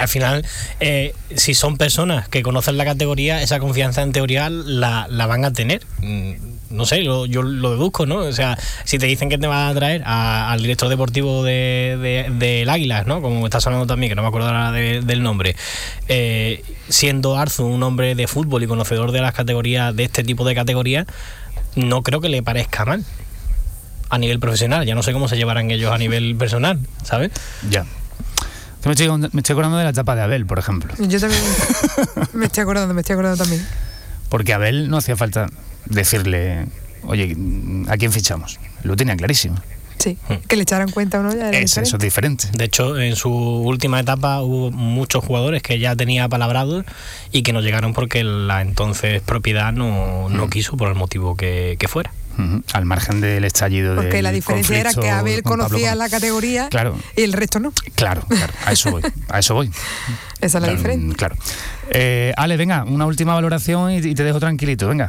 al final, si son personas que conocen la categoría, esa confianza en teoría la van a tener. No sé, yo lo deduzco, ¿no? O sea, si te dicen que te van a traer al director deportivo del Águilas, ¿no? Como me está sonando también, que no me acuerdo ahora del nombre, siendo Arzu un hombre de fútbol y conocedor de las categorías, de este tipo de categorías, no creo que le parezca mal a nivel profesional. Ya no sé cómo se llevarán ellos a nivel personal, ¿sabes? Ya. Me estoy acordando de la etapa de Abel, por ejemplo. Yo también me estoy acordando también. Porque a Abel no hacía falta decirle, oye, ¿a quién fichamos? Lo tenía clarísimo. Sí, que le echaran cuenta o no ya era eso es diferente. De hecho, en su última etapa hubo muchos jugadores que ya tenía apalabrados y que no llegaron porque la entonces propiedad no quiso, por el motivo que fuera. Al margen del estallido porque la diferencia era que Abel conocía la categoría, claro, y el resto no. Claro, a eso voy. Esa es la diferencia. Claro. Ale, venga, una última valoración y te dejo tranquilito, venga.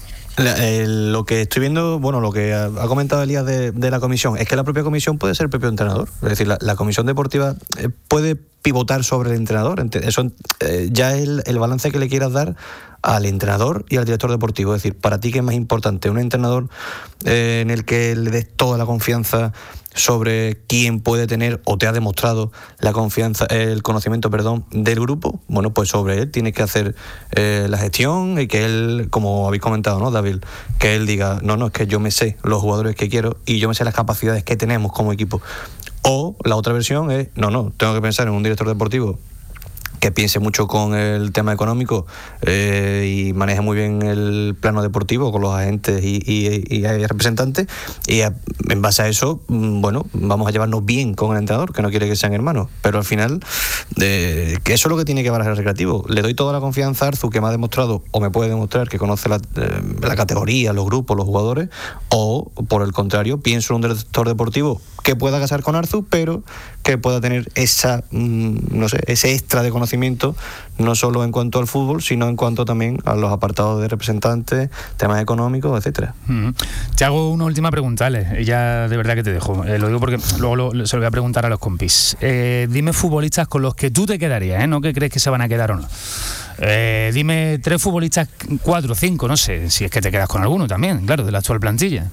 Lo que estoy viendo, bueno, lo que ha comentado Elías de la comisión, es que la propia comisión puede ser el propio entrenador. Es decir, la comisión deportiva puede pivotar sobre el entrenador. Eso ya es el balance que le quieras dar al entrenador y al director deportivo. Es decir, para ti, ¿qué es más importante? ¿Un entrenador en el que le des toda la confianza sobre quién puede tener o te ha demostrado la confianza, el conocimiento, del grupo? Bueno, pues sobre él tienes que hacer la gestión y que él, como habéis comentado, ¿no, David? Que él diga, no, es que yo me sé los jugadores que quiero y yo me sé las capacidades que tenemos como equipo. O la otra versión es, no, tengo que pensar en un director deportivo que piense mucho con el tema económico y maneje muy bien el plano deportivo con los agentes y representantes, y en base a eso, bueno, vamos a llevarnos bien con el entrenador, que no quiere que sean hermanos, pero al final que eso es lo que tiene que barajar el recreativo. Le doy toda la confianza a Arzu, que me ha demostrado o me puede demostrar que conoce la categoría, los grupos, los jugadores, o por el contrario, pienso en un director deportivo que pueda casar con Arzu, pero que pueda tener esa, ese extra de conocimiento, no solo en cuanto al fútbol, sino en cuanto también a los apartados de representantes, temas económicos, etcétera. Te hago una última pregunta, Ale, ya de verdad que te dejo. Lo digo porque luego se lo voy a preguntar a los compis. Dime futbolistas con los que tú te quedarías, no que crees que se van a quedar o no. Dime 3 futbolistas, 4 o 5, no sé, si es que te quedas con alguno también, claro, de la actual plantilla.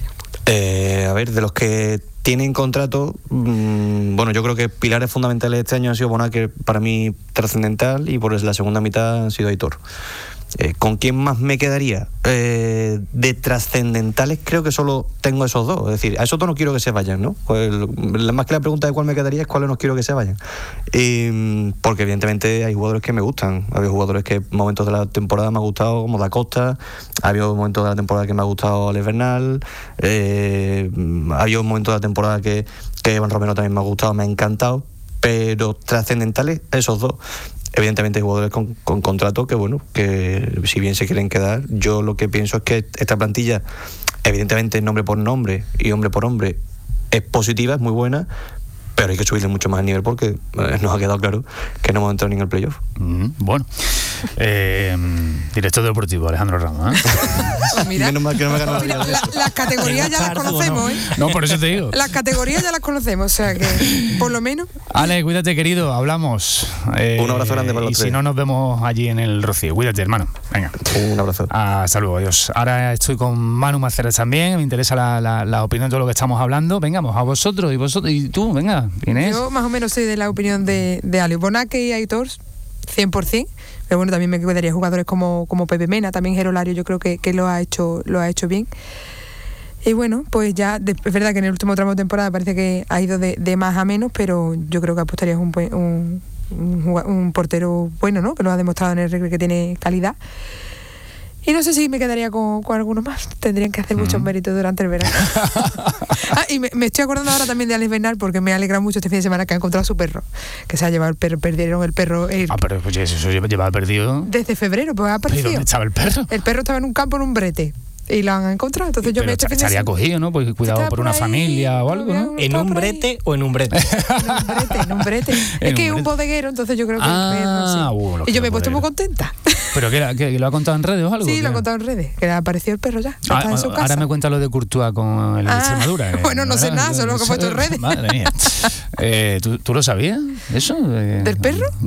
A ver, de los que tienen contrato, bueno, yo creo que pilares fundamentales de este año han sido Bonaque, para mí trascendental, y por la segunda mitad han sido Aitor. ¿Con quién más me quedaría? De trascendentales creo que solo tengo esos dos. Es decir, a esos dos no quiero que se vayan, ¿no? Pues, más que la pregunta de cuál me quedaría es cuáles no quiero que se vayan. Porque evidentemente hay jugadores que me gustan. Había jugadores que en momentos de la temporada me ha gustado, como Da Costa. Había momentos de la temporada que me ha gustado Alex Bernal. Había un momento de la temporada que Iván Romero también me ha gustado, me ha encantado. Pero trascendentales, esos dos. Evidentemente hay jugadores con contrato que, bueno, que si bien se quieren quedar, yo lo que pienso es que esta plantilla, evidentemente nombre por nombre y hombre por hombre, es positiva, es muy buena, pero hay que subirle mucho más el nivel porque nos ha quedado claro que no hemos entrado ni en el playoff. Bueno, director deportivo Alejandro Ramos, Mira, menos mal que no me ganó las categorías ya las conocemos, No, por eso te digo. Las categorías ya las conocemos, o sea que por lo menos. Ale, cuídate, querido, hablamos. Un abrazo grande para los tres. Y si no, nos vemos allí en el Rocío. Cuídate, hermano. Venga. Un abrazo. Hasta luego, adiós. Ahora estoy con Manu Maceras también, me interesa la opinión de todo lo que estamos hablando. Vengamos a vosotros y tú, venga, Inés. Yo más o menos soy de la opinión de Ale. Bonaque y Aitor, 100%. Pero bueno, también me quedaría jugadores como Pepe Mena, también Gerolario, yo creo que lo ha hecho bien. Y bueno, pues ya, es verdad que en el último tramo de temporada parece que ha ido de más a menos, pero yo creo que apostaría un portero bueno, ¿no? Que lo ha demostrado en el Recre que tiene calidad. Y no sé si me quedaría con alguno más. Tendrían que hacer muchos méritos durante el verano. Y me estoy acordando ahora también de Alex Bernal, porque me alegra mucho este fin de semana que ha encontrado a su perro. Que se ha llevado el perro, perdieron el perro. Pero pues eso lleva perdido. Desde febrero, pues ha aparecido. ¿Y dónde estaba el perro? El perro estaba en un campo, en un brete. Y lo han encontrado, entonces yo me he hecho estaría cogido, ¿no? Pues cuidado por una familia o algo, ¿no? ¿En un brete o en un brete? En un brete. Es que es un bodeguero, entonces yo creo que el perro, sí. Y yo me he puesto muy contenta. ¿Pero que lo ha contado en redes o algo? Sí, lo ha contado en redes, que le apareció el perro ya. Está en su casa. Ahora me cuenta lo de Courtois con el Extremadura. Bueno, no sé nada, solo lo que he puesto en redes. Madre mía. ¿Tú lo sabías, eso? ¿Del perro?